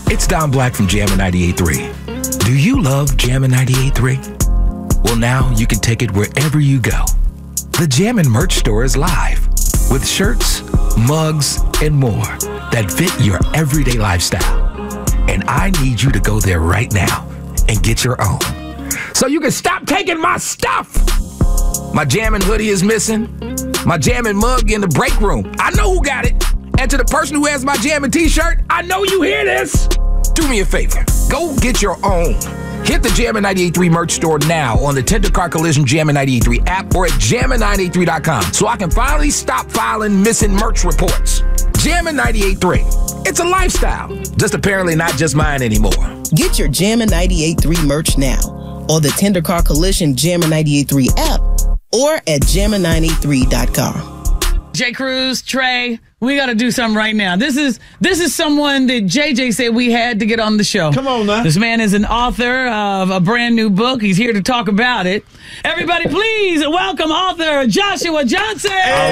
It's Don Black from Jammin' 98.3. Do you love Jammin' 98.3? Well, now you can take it wherever you go. The Jammin' merch store is live with shirts, mugs, and more that fit your everyday lifestyle. And I need you to go there right now and get your own, so you can stop taking my stuff. My Jammin' hoodie is missing. My Jammin' mug in the break room. I know who got it. And to the person who has my Jammin' t-shirt, I know you hear this. Do me a favor. Go get your own. Hit the Jammin' 98.3 merch store now on the Tender Car Collision Jammin' 98.3 app or at jammin983.com so I can finally stop filing missing merch reports. Jammin' 98.3. It's a lifestyle. Just apparently not just mine anymore. Get your Jammin' 98.3 merch now on the Tender Car Collision Jammin' 98.3 app or at jammin983.com. J. Cruz, Trey, we got to do something right now. This is someone that JJ said we had to get on the show. Come on now. This man is an author of a brand new book. He's here to talk about it. Everybody, please welcome author Joshua Johnson.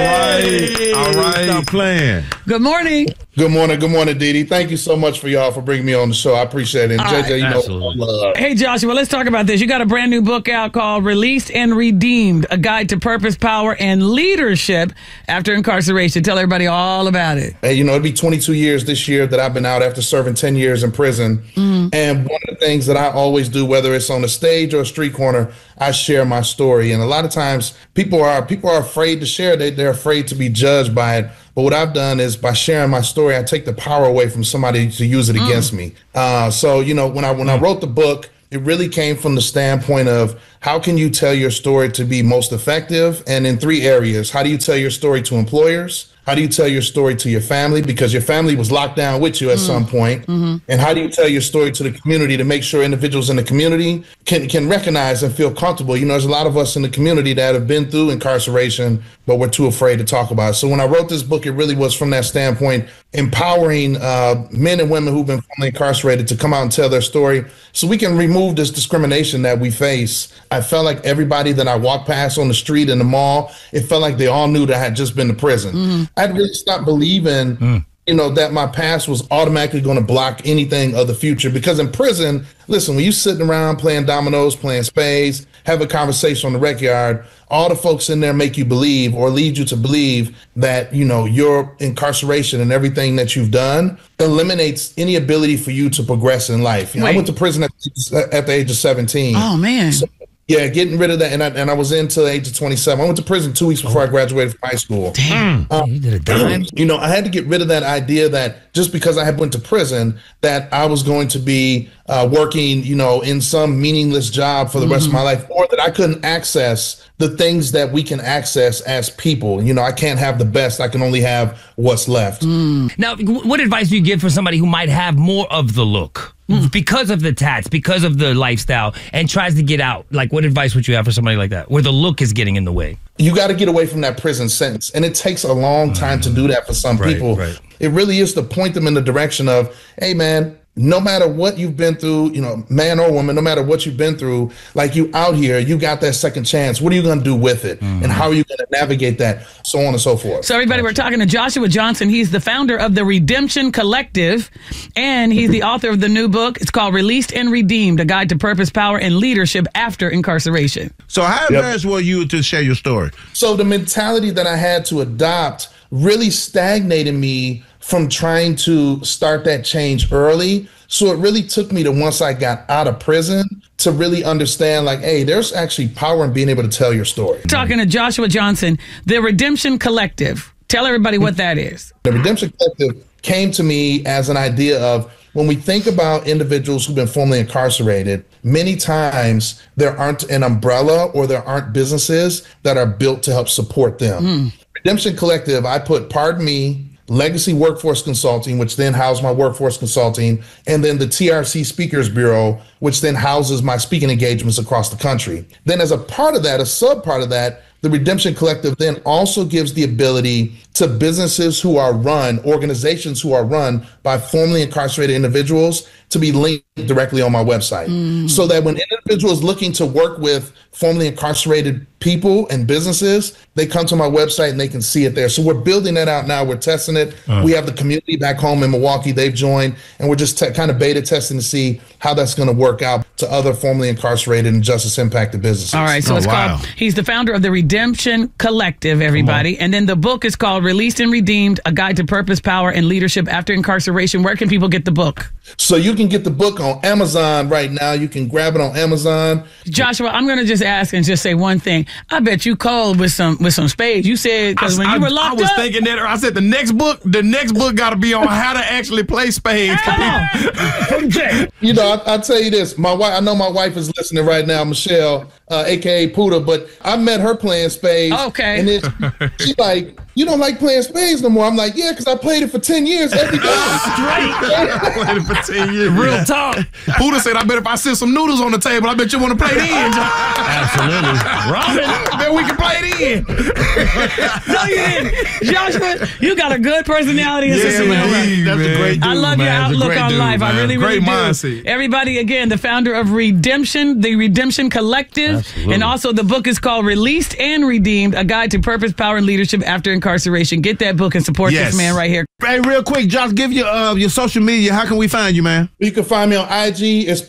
Hey. All right. Stop playing. Good morning. Good morning, Dee Dee. Thank you so much for y'all for bringing me on the show. I appreciate it. And JJ, you know, hey, Joshua, let's talk about this. You got a brand new book out called Released and Redeemed, A Guide to Purpose, Power, and Leadership After Incarceration. Tell everybody all about it. Hey, you know, it'll be 22 years this year that I've been out after serving 10 years in prison. Mm-hmm. And one of the things that I always do, whether it's on the stage or a street corner, I share my story. And a lot of times people are afraid to share. They're afraid to be judged by it. But what I've done is by sharing my story, I take the power away from somebody to use it against me. So, you know, when I wrote the book, it really came from the standpoint of how can you tell your story to be most effective? And in 3 areas. How do you tell your story to employers? How do you tell your story to your family? Because your family was locked down with you at some point. Mm-hmm. And how do you tell your story to the community to make sure individuals in the community can recognize and feel comfortable? You know, there's a lot of us in the community that have been through incarceration, but we're too afraid to talk about it. So when I wrote this book, it really was from that standpoint, empowering men and women who've been formerly incarcerated to come out and tell their story so we can remove this discrimination that we face. I felt like everybody that I walked past on the street in the mall, it felt like they all knew that I had just been to prison. Mm-hmm. I'd really stopped believing, you know, that my past was automatically going to block anything of the future. Because in prison, listen, when you sitting around playing dominoes, playing spades, have a conversation on the rec yard, all the folks in there make you believe or lead you to believe that, you know, your incarceration and everything that you've done eliminates any ability for you to progress in life. You know, I went to prison at the age of 17. Oh, man. So, yeah, getting rid of that. And I was in till the age of 27. I went to prison 2 weeks before I graduated from high school. Damn. You did a dime. You know, I had to get rid of that idea that just because I had went to prison, that I was going to be working, you know, in some meaningless job for the rest of my life, or that I couldn't access the things that we can access as people. You know, I can't have the best. I can only have what's left. Now, what advice do you give for somebody who might have more of the look? Because of the tats, because of the lifestyle, and tries to get out? Like, what advice would you have for somebody like that, where the look is getting in the way? You got to get away from that prison sentence. And it takes a long time to do that for some people. Right. It really is to point them in the direction of, hey, man, no matter what you've been through, you know, man or woman, no matter what you've been through, like you out here, you got that second chance. What are you going to do with it? And how are you going to navigate that? So on and so forth. So everybody, we're talking to Joshua Johnson. He's the founder of the Redemption Collective, and he's the author of the new book. It's called Released and Redeemed, A Guide to Purpose, Power, and Leadership After Incarceration. So how embarrassed were you to share your story? So the mentality that I had to adopt really stagnated me from trying to start that change early. So it really took me to, once I got out of prison, to really understand, like, hey, there's actually power in being able to tell your story. Talking to Joshua Johnson, the Redemption Collective. Tell everybody what that is. The Redemption Collective came to me as an idea of, when we think about individuals who've been formerly incarcerated, many times there aren't an umbrella or there aren't businesses that are built to help support them. Redemption Collective, I put Pardon Me, Legacy Workforce Consulting, which then housed my workforce consulting, and then the TRC Speakers Bureau, which then houses my speaking engagements across the country. Then as a part of that, a sub part of that, the Redemption Collective then also gives the ability to businesses who are run, organizations who are run by formerly incarcerated individuals, to be linked directly on my website. So that when individuals looking to work with formerly incarcerated people and businesses, they come to my website and they can see it there. So we're building that out now. We're testing it. We have the community back home in Milwaukee. They've joined, and we're just kind of beta testing to see how that's going to work out to other formerly incarcerated and justice impacted businesses. All right, so it's called, he's the founder of the Redemption Collective, everybody. And then the book is called Released and Redeemed, A Guide to Purpose, Power, and Leadership After Incarceration. Where can people get the book? So you can get the book on Amazon right now. You can grab it on Amazon. Joshua, I'm going to just ask and just say one thing. I bet you cold with some spades. You said, because when you were locked up. I was thinking that. I said the next book got to be on how to actually play spades. You know, I'll tell you this. My wife, I know my wife is listening right now, Michelle, a.k.a. Puda, but I met her playing spades. Okay. And then she's like, you don't like playing spades no more. I'm like, yeah, because I played it for 10 years every day. I played it for 10 years. Real talk. Puda said, I bet if I sit some noodles on the table, I bet you want to play it in. Absolutely. Robin. I bet we can play it in. No, you didn't. Joshua, you got a good personality. Yeah, man. That's a great dude, I love your outlook on life. I really, really Great do. mindset. Everybody, again, the founder of Redemption, the Redemption Collective. Absolutely. And also the book is called Released and Redeemed, A Guide to Purpose, Power, and Leadership After Incarceration. Get that book and support this man right here. Hey, real quick, Josh, give your social media. How can we find you, man? You can find me on IG. It's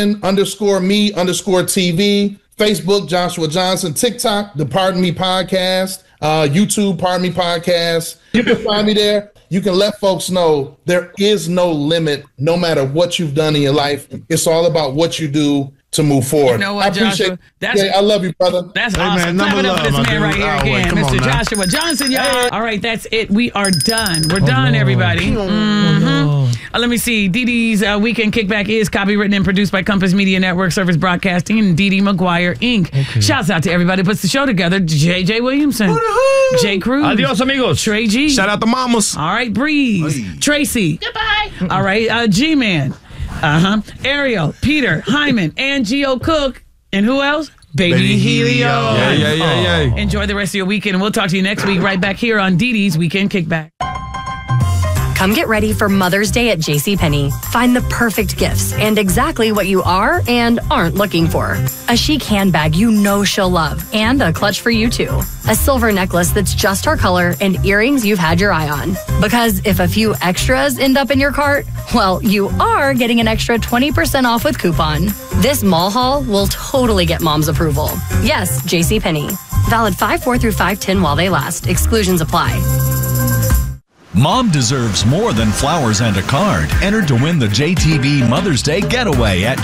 pardon_me_TV. Facebook, Joshua Johnson. TikTok, the Pardon Me Podcast. YouTube, Pardon Me Podcast. You can find me there. You can let folks know there is no limit, no matter what you've done in your life. It's all about what you do to move forward. You know what, I appreciate Joshua? I love you, brother. That's Hey, awesome. man, Clap it up for this man right here again, Come on Mr. now. Joshua Johnson, y'all. All right, that's it. We are done. We're done, everybody. Let me see. Dee Dee's Weekend Kickback is copywritten and produced by Compass Media Network Service Broadcasting and Dee Dee McGuire, Inc. Shouts out to everybody who puts the show together. J.J. Williamson, Jay Cruz, Adios, amigos. Trey G. Shout out to mamas. All right, Breeze, Tracy. Goodbye. All right, G-Man. Ariel, Peter, Hyman, and Geo Cook. And who else? Baby Helio. Yeah. Enjoy the rest of your weekend, and we'll talk to you next week right back here on Dee Dee's Weekend Kickback. Come get ready for Mother's Day at JCPenney. Find the perfect gifts and exactly what you are and aren't looking for. A chic handbag you know she'll love and a clutch for you too. A silver necklace that's just her color and earrings you've had your eye on. Because if a few extras end up in your cart, well, you are getting an extra 20% off with coupon. This mall haul will totally get mom's approval. Yes, JCPenney. Valid 5/4 through 5/10 while they last. Exclusions apply. Mom deserves more than flowers and a card. Enter to win the JTV Mother's Day Getaway at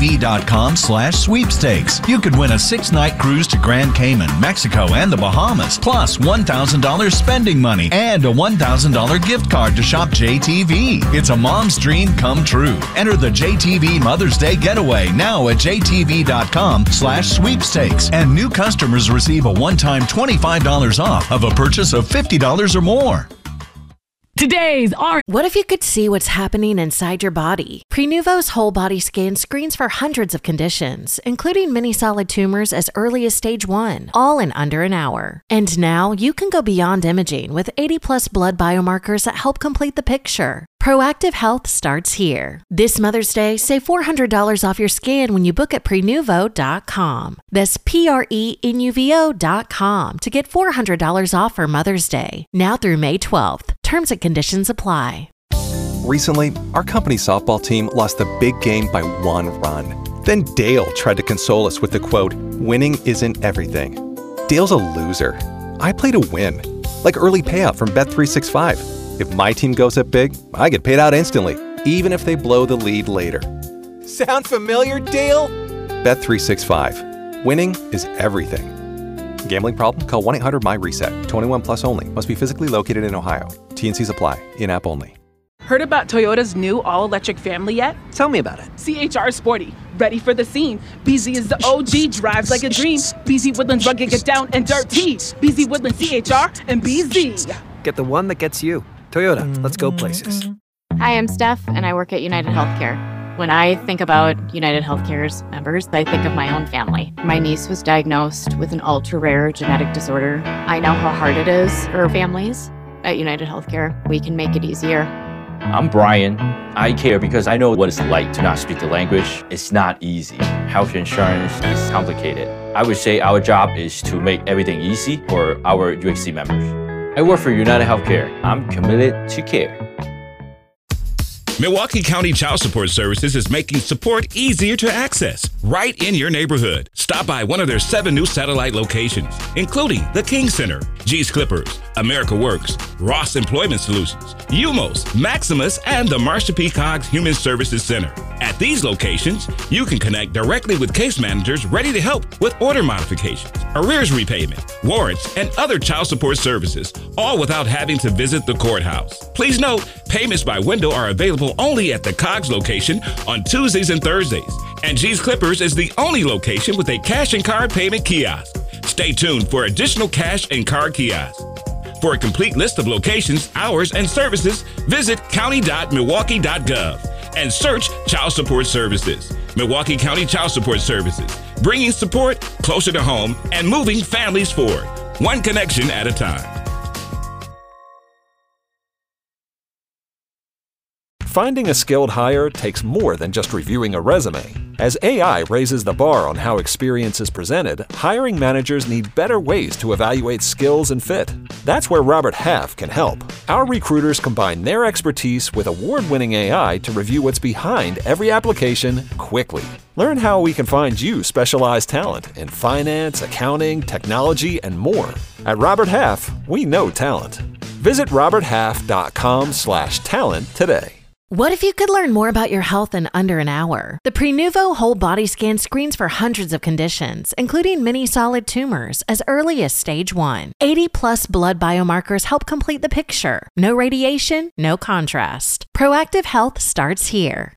jtv.com/sweepstakes. You could win a 6-night cruise to Grand Cayman, Mexico, and the Bahamas, plus $1,000 spending money and a $1,000 gift card to shop JTV. It's a mom's dream come true. Enter the JTV Mother's Day Getaway now at jtv.com/sweepstakes. And new customers receive a one-time $25 off of a purchase of $50 or more. Today's art. What if you could see what's happening inside your body? Prenuvo's whole body scan screens for hundreds of conditions, including many solid tumors as early as stage 1, all in under an hour. And now you can go beyond imaging with 80+ blood biomarkers that help complete the picture. Proactive health starts here. This Mother's Day, save $400 off your scan when you book at Prenuvo.com. That's PRENUVO.com to get $400 off for Mother's Day, now through May 12th. Terms and conditions apply. Recently, our company's softball team lost the big game by 1 run. Then Dale tried to console us with the quote, "Winning isn't everything." Dale's a loser. I play to win, like early payout from Bet365. If my team goes up big, I get paid out instantly, even if they blow the lead later. Sound familiar, Dale? Bet365. Winning is everything. Gambling problem? Call 1-800-MY-RESET. 21 plus only. Must be physically located in Ohio. T&Cs apply. In-app only. Heard about Toyota's new all-electric family yet? Tell me about it. CHR Sporty. Ready for the scene. BZ is the OG, drives like a dream. BZ Woodlands rugged, get down and dirty. BZ Woodlands CHR and BZ. Get the one that gets you. Toyota, let's go places. Hi, I'm Steph, and I work at United Healthcare. When I think about United Healthcare's members, I think of my own family. My niece was diagnosed with an ultra-rare genetic disorder. I know how hard it is for families. At United Healthcare, we can make it easier. I'm Brian. I care because I know what it's like to not speak the language. It's not easy. Health insurance is complicated. I would say our job is to make everything easy for our UHC members. I work for United Healthcare. I'm committed to care. Milwaukee County Child Support Services is making support easier to access right in your neighborhood. Stop by one of their 7 new satellite locations, including the King Center, G's Clippers, America Works, Ross Employment Solutions, UMOS, Maximus, and the Marsha P. Coggs Human Services Center. At these locations, you can connect directly with case managers ready to help with order modifications, arrears repayment, warrants, and other child support services, all without having to visit the courthouse. Please note, payments by window are available only at the Coggs location on Tuesdays and Thursdays, and G's Clippers is the only location with a cash and card payment kiosk. Stay tuned for additional cash and card kiosks. For a complete list of locations, hours, and services, visit county.milwaukee.gov and search Child Support Services. Milwaukee County Child Support Services, bringing support closer to home and moving families forward, one connection at a time. Finding a skilled hire takes more than just reviewing a resume. As AI raises the bar on how experience is presented, hiring managers need better ways to evaluate skills and fit. That's where Robert Half can help. Our recruiters combine their expertise with award-winning AI to review what's behind every application quickly. Learn how we can find you specialized talent in finance, accounting, technology, and more. At Robert Half, we know talent. Visit roberthalf.com/talent today. What if you could learn more about your health in under an hour? The Prenuvo Whole Body Scan screens for hundreds of conditions, including many solid tumors, as early as stage 1. 80-plus blood biomarkers help complete the picture. No radiation, no contrast. Proactive health starts here.